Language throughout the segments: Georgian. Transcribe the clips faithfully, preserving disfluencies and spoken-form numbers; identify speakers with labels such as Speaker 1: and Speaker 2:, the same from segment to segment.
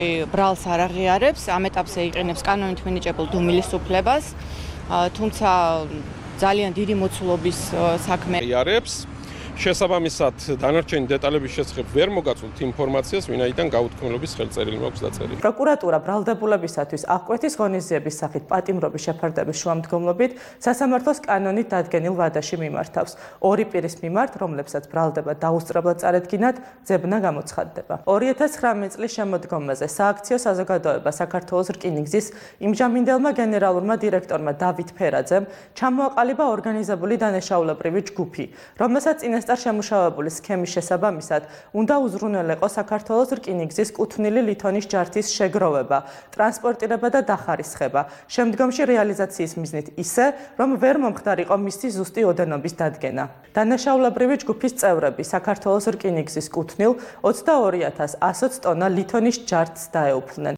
Speaker 1: ბრალს არ აღიარებს, ამ ეტაპზე იყენებს კანონით მინიჭებულ დუმილის უფლებას, თუმცა ძალიან დიდი მოცულობის საქმე
Speaker 2: იარებს. შესაბამისად, დანარჩენი დეტალების შესახებ ვერ მოგაწვით ინფორმაციას, ვინაიდან გაუთქმელობის ხელწერილი მაქვს დაწერილი.
Speaker 3: პროკურატურა ბრალდებულებისათვის აღკვეთის ღონისძიების სახით პატიმრობის შეფარდების შუამდგომლობით სასამართლოს კანონით დადგენილ ვადაში მიმართავს. ორი პირის მიმართ, რომლებსაც ბრალდება დაუსწრებლად წარედგინათ, ძებნა გამოცხადდება. ორი ათას ცხრამეტ წლის შემოდგომაზე სააქციო საზოგადოება საქართველოს რკინიგზის იმჟამინდელმა გენერალურმა დირექტორმა დავით ფერაძემ ჩამოაყალიბა ორგანიზებული დანაშაულებრივი ჯგუფი, რომელსაც წინასწარ შემუშავებული სქემის შესაბამისად უნდა უზრუნველეყო საქართველოს რკინიგზის კუთვნილი ლითონის ჯართის შეგროვება, ტრანსპორტირება და დახარისხება, შემდგომში რეალიზაციის მიზნით ისე, რომ ვერ მომხდარიყო მისი ზუსტი ოდენობის დადგენა. დანაშაულებრივი ჯგუფის წევრები საქართველოს რკინიგზის კუთვნილ ოცდაორი ათას ათს ტონა ლითონის ჯართს დაეუფლნენ.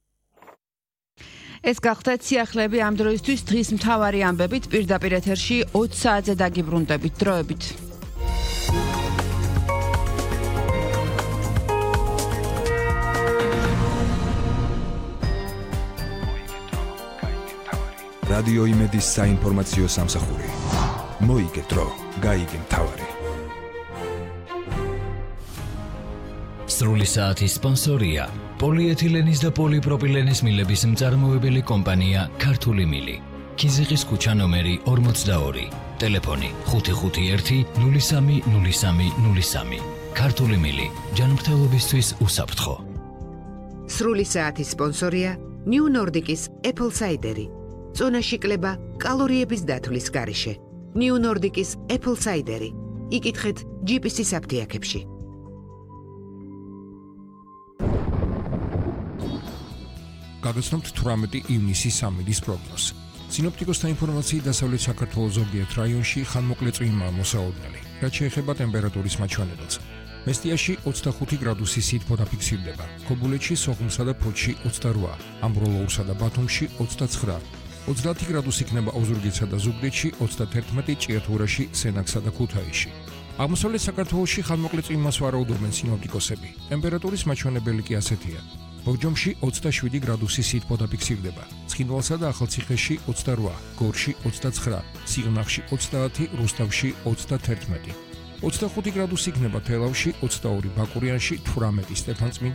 Speaker 4: ეს გახდათ სიახლეები ამ დროისთვის დღის მთავარი ამბებით პირდაპირ ეთერში ოცი საათზე დაგიბრუნდებით დროებით.
Speaker 5: რადიო იმედის საინფორმაციო სამსახური. მოიგე დრო, გაიგე მთავარი.
Speaker 6: სრული საათის სპონსორია პოლიეთილენის და პოლიპროპილენის მილების მწარმოებელი კომპანია ქართული მილი. ქიზიყის ქუჩა ნომერი ორმოცდაორი. ტელეფონი ხუთი ხუთი ერთი ნული სამი ნული სამი ნული სამი. ქართული მილი ჯანმრთელობისთვის უსაფრთხო.
Speaker 7: სრული საათის სპონსორია New Nordic-ის Apple Cider-ი. წონაში კლება კალორიების დათვლის გარეშე. New Nordic-ის Apple Cider-ი. იკითხეთ ჯი პი სი-ის აფთიაქებში.
Speaker 8: გაგაცნობთ თვრამეტი ივნისის სამინდის პროგნოზი. სინოპტიკოსთა ინფორმაციით დასავლეთ საქართველოს ზოგიერთ რაიონში ხანმოკლე წვიმაა მოსაოდნელი, რაც შეეხება ტემპერატურის მაჩვენებელს. მესტიაში ოცდახუთი გრადუსი სითბო დაფიქსირდება, ქობულეთში, სოხუმსა და ფოთში ოცდარვა, ამბროლოურსა და ბათუმში ოცდაცხრა, ოცდაათი გრადუსი იქნება ოზურგეთსა და ზუგდიდში, ოცდათერთმეტი ჭიათურაში, სენაკსა და ქუთაისში. აღმოსავლეთ საქართველოში ხანმოკლე წვიმას ვარაუდობენ სინოპტიკოსები. ტემპერატურის მაჩვენებელი კი ასეთია. ბოგჯომში ოცდაშვიდი გრადუსი სითბო დაფიქსირდება, ცხინვალსა და ახალციხეში ოცდარვა, გორში ოცდაცხრა, სიღნაღში ოცდაათი, რუსთავში ოცდათერთმეტი. ოცდახუთი გრადუსი იქნება თელავში, ოცდაორი ბაკურიანში, თვრამეტი სტეფანწმინდ